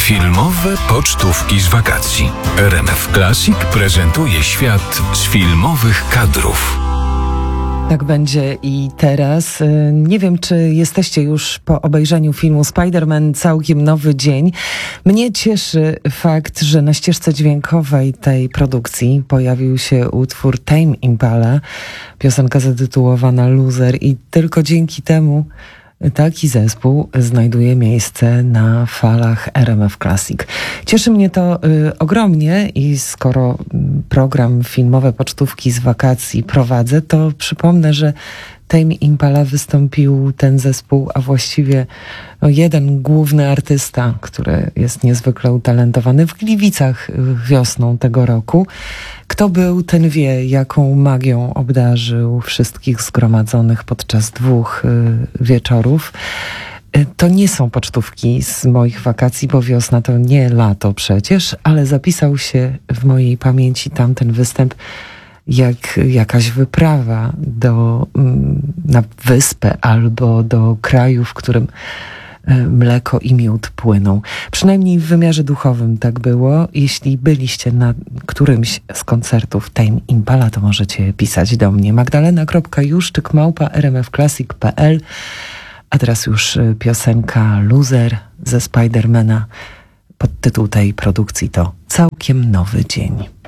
Filmowe pocztówki z wakacji. RMF Classic prezentuje świat z filmowych kadrów. Tak będzie i teraz. Nie wiem, czy jesteście już po obejrzeniu filmu Spider-Man Całkiem Nowy Dzień. Mnie cieszy fakt, że na ścieżce dźwiękowej tej produkcji pojawił się utwór Tame Impala, piosenka zatytułowana Loser, i tylko dzięki temu taki zespół znajduje miejsce na falach RMF Classic. Cieszy mnie to ogromnie i skoro program Filmowe Pocztówki z wakacji prowadzę, to przypomnę, że Tame Impala wystąpił ten zespół, a właściwie jeden główny artysta, który jest niezwykle utalentowany, w Gliwicach wiosną tego roku. Kto był, ten wie, jaką magią obdarzył wszystkich zgromadzonych podczas 2 wieczorów. To nie są pocztówki z moich wakacji, bo wiosna to nie lato przecież, ale zapisał się w mojej pamięci tamten występ jak jakaś wyprawa na wyspę albo do kraju, w którym mleko i miód płyną. Przynajmniej w wymiarze duchowym tak było. Jeśli byliście na którymś z koncertów Tame Impala, to możecie pisać do mnie. magdalena.juszczyk@rmfclassic.pl. A teraz już piosenka Loser ze Spidermana. Podtytuł tej produkcji to Całkiem Nowy Dzień.